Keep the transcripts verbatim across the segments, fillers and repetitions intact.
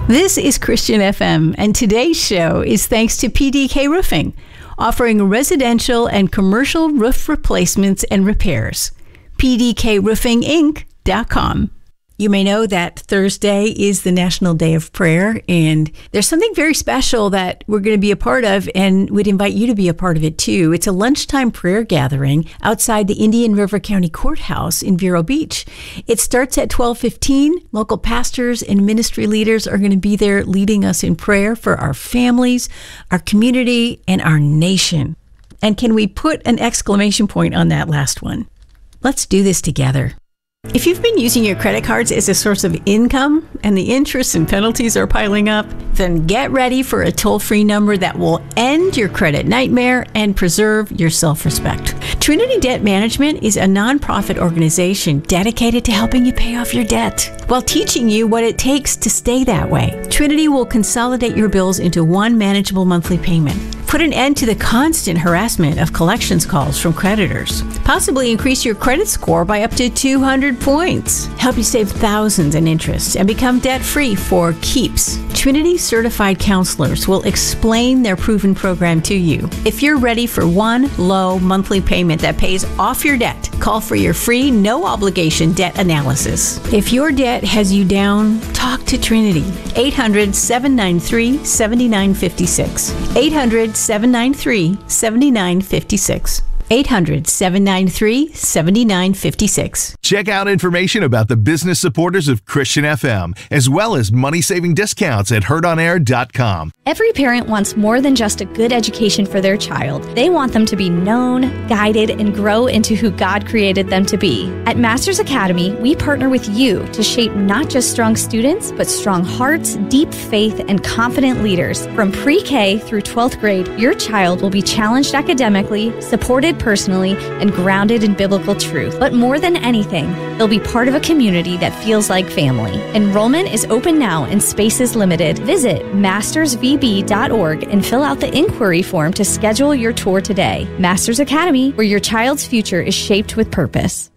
This is Christian F M, and today's show is thanks to P D K Roofing, offering residential and commercial roof replacements and repairs. P D K roofing inc dot com. You may know that Thursday is the National Day of Prayer, and there's something very special that we're going to be a part of, and we'd invite you to be a part of it too. It's a lunchtime prayer gathering outside the Indian River County Courthouse in Vero Beach. It starts at twelve fifteen. Local pastors and ministry leaders are going to be there leading us in prayer for our families, our community, and our nation. And can we put an exclamation point on that last one? Let's do this together. If you've been using your credit cards as a source of income and the interest and penalties are piling up, then get ready for a toll-free number that will end your credit nightmare and preserve your self-respect. Trinity Debt Management is a nonprofit organization dedicated to helping you pay off your debt while teaching you what it takes to stay that way. Trinity will consolidate your bills into one manageable monthly payment, put an end to the constant harassment of collections calls from creditors, possibly increase your credit score by up to two hundred points, help you save thousands in interest, and become debt-free for keeps. Trinity certified counselors will explain their proven program to you. If you're ready for one low monthly payment that pays off your debt, call for your free, no-obligation debt analysis. If your debt has you down, talk to Trinity. eight hundred, seven nine three, seven nine five six. eight hundred, seven nine three, seven nine five six. eight hundred, seven nine three, seven nine five six. Check out information about the business supporters of Christian F M, as well as money-saving discounts at heard on air dot com. Every parent wants more than just a good education for their child. They want them to be known, guided, and grow into who God created them to be. At Masters Academy, we partner with you to shape not just strong students, but strong hearts, deep faith, and confident leaders. From pre-K through twelfth grade, your child will be challenged academically, supported personally, and grounded in biblical truth. But more than anything, they'll be part of a community that feels like family. Enrollment is open now and space is limited. Visit masters v b dot org and fill out the inquiry form to schedule your tour today. Masters Academy, where your child's future is shaped with purpose.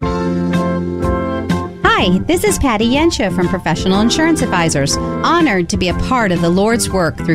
Hi, this is Patty Yensha from Professional Insurance Advisors. Honored to be a part of the Lord's work through